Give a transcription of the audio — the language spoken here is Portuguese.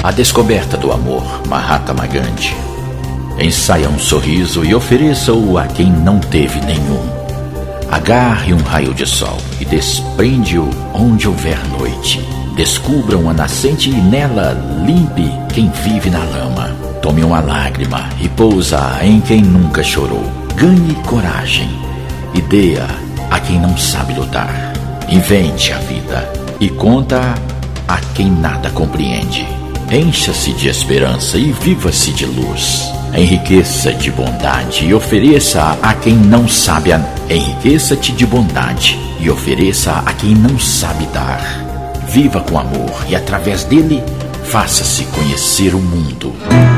A descoberta do amor, Mahatma Gandhi. Ensaia um sorriso e ofereça-o a quem não teve nenhum. Agarre um raio de sol e desprende-o onde houver noite. Descubra uma nascente e nela limpe quem vive na lama. Tome uma lágrima e pousa-a em quem nunca chorou. Ganhe coragem e dê-a a quem não sabe lutar. Invente a vida e conta a quem nada compreende. Encha-se de esperança e viva-se de luz. Enriqueça de bondade e ofereça a quem não sabe. Enriqueça-te de bondade e ofereça a quem não sabe dar. Viva com amor e através dele faça-se conhecer o mundo.